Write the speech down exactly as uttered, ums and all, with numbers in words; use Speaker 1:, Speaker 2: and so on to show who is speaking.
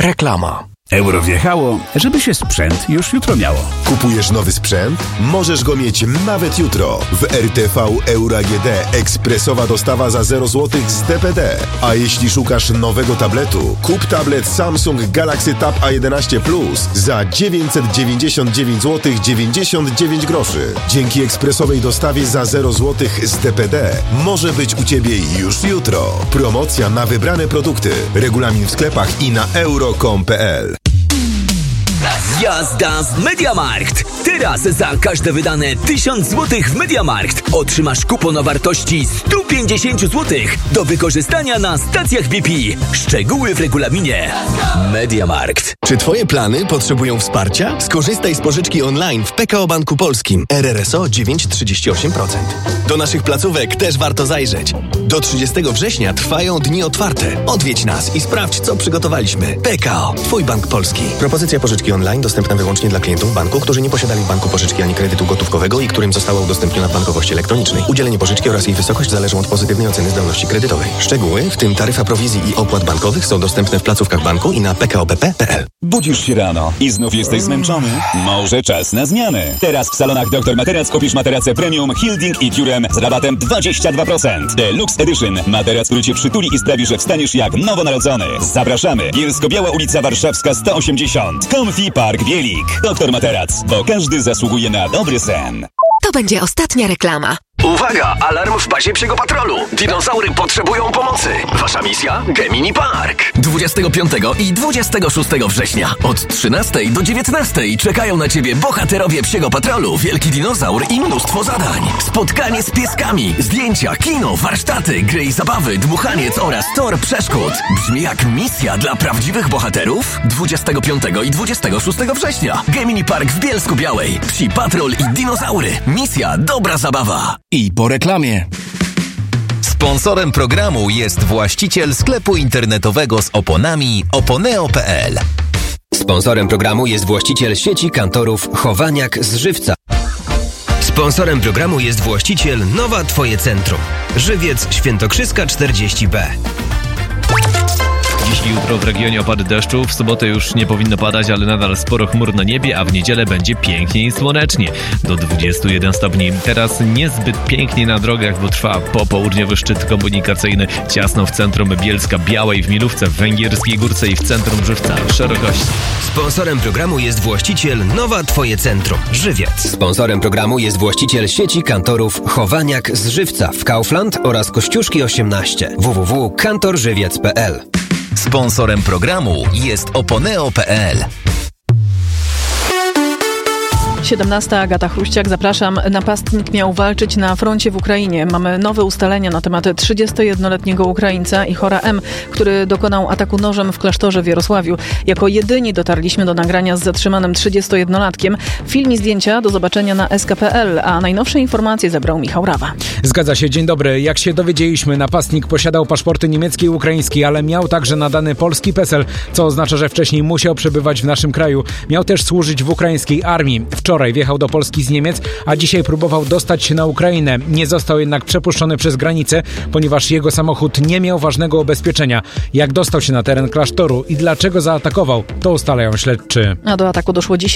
Speaker 1: Reklama.
Speaker 2: Euro wjechało, żeby się sprzęt już jutro miało.
Speaker 3: Kupujesz nowy sprzęt? Możesz go mieć nawet jutro. W R T V Euro A G D ekspresowa dostawa za zero złotych z D P D. A jeśli szukasz nowego tabletu, kup tablet Samsung Galaxy Tab A jedenaście Plus za dziewięćset dziewięćdziesiąt dziewięć złotych dziewięćdziesiąt dziewięć groszy. Dzięki ekspresowej dostawie za zero złotych z D P D może być u Ciebie już jutro. Promocja na wybrane produkty. Regulamin w sklepach i na euro kropka com kropka p l.
Speaker 4: Jazda z MediaMarkt! Teraz za każde wydane tysiąc złotych w MediaMarkt otrzymasz kupon o wartości sto pięćdziesiąt złotych do wykorzystania na stacjach B P. Szczegóły w regulaminie. MediaMarkt.
Speaker 1: Czy Twoje plany potrzebują wsparcia? Skorzystaj z pożyczki online w P K O Banku Polskim. R R S O dziewięć przecinek trzydzieści osiem procent. Do naszych placówek też warto zajrzeć. Do trzydziestego września trwają dni otwarte. Odwiedź nas i sprawdź, co przygotowaliśmy. P K O. Twój bank polski.
Speaker 5: Propozycja pożyczki online dostępna wyłącznie dla klientów banku, którzy nie posiadali w banku pożyczki ani kredytu gotówkowego i którym została udostępniona w bankowości elektronicznej. Udzielenie pożyczki oraz jej wysokość zależą od pozytywnej oceny zdolności kredytowej. Szczegóły, w tym taryfa prowizji i opłat bankowych, są dostępne w placówkach banku i na p k o b p kropka p l.
Speaker 6: Budzisz się rano i znów jesteś zmęczony? Może czas na zmianę. Teraz w salonach doktor Materac kupisz materace premium Hilding i Curem z rabatem dwadzieścia dwa procent. Deluxe Edition. Materac, który cię przytuli i sprawi, że wstaniesz jak nowonarodzony. Zapraszamy. Bielsko-Biała ulica Warszawska sto osiemdziesiąt. Comfy Park Bielik. Doktor Materac, bo każdy zasługuje na dobry sen.
Speaker 7: To będzie ostatnia reklama.
Speaker 8: Uwaga! Alarm w bazie Psiego Patrolu! Dinozaury potrzebują pomocy! Wasza misja? Gemini Park!
Speaker 9: dwudziestego piątego i dwudziestego szóstego września od trzynastej do dziewiętnastej czekają na Ciebie bohaterowie Psiego Patrolu, Wielki Dinozaur i mnóstwo zadań. Spotkanie z pieskami, zdjęcia, kino, warsztaty, gry i zabawy, dmuchaniec oraz tor przeszkód. Brzmi jak misja dla prawdziwych bohaterów? dwudziestego piątego i dwudziestego szóstego września. Gemini Park w Bielsku-Białej. Psi Patrol i dinozaury. Misja dobra zabawa.
Speaker 2: I po reklamie.
Speaker 10: Sponsorem programu jest właściciel sklepu internetowego z oponami oponeo kropka p l.
Speaker 11: Sponsorem programu jest właściciel sieci kantorów Chowaniak z Żywca. Sponsorem programu jest właściciel Nowa Twoje Centrum. Żywiec Świętokrzyska czterdzieści B.
Speaker 12: Dziś i jutro w regionie opady deszczu, w sobotę już nie powinno padać, ale nadal sporo chmur na niebie, a w niedzielę będzie pięknie i słonecznie. Do dwudziestu jeden stopni. Teraz niezbyt pięknie na drogach, bo trwa popołudniowy szczyt komunikacyjny. Ciasno w centrum Bielska Białej, w Milówce, w Węgierskiej Górce i w centrum Żywca. Szerokości.
Speaker 11: Sponsorem programu jest właściciel Nowa Twoje Centrum. Żywiec. Sponsorem programu jest właściciel sieci kantorów Chowaniak z Żywca w Kaufland oraz Kościuszki osiemnaście. w w w kropka kantor żywiec kropka p l.
Speaker 10: Sponsorem programu jest oponeo kropka p l.
Speaker 13: siedemnasta Agata Chruściak, zapraszam. Napastnik miał walczyć na froncie w Ukrainie. Mamy nowe ustalenia na temat trzydziestojednoletniego Ukraińca i Chora M., który dokonał ataku nożem w klasztorze w Jarosławiu. Jako jedyni dotarliśmy do nagrania z zatrzymanym trzydziestojednolatkiem. Film i zdjęcia do zobaczenia na s k kropka p l, a najnowsze informacje zebrał Michał Rawa.
Speaker 14: Zgadza się, dzień dobry. Jak się dowiedzieliśmy, napastnik posiadał paszporty niemiecki i ukraiński, ale miał także nadany polski PESEL, co oznacza, że wcześniej musiał przebywać w naszym kraju. Miał też służyć w ukraińskiej armii. Wczoraj wjechał do Polski z Niemiec, a dzisiaj próbował dostać się na Ukrainę. Nie został jednak przepuszczony przez granicę, ponieważ jego samochód nie miał ważnego ubezpieczenia. Jak dostał się na teren klasztoru i dlaczego zaatakował, to ustalają śledczy.
Speaker 13: A do ataku doszło dziś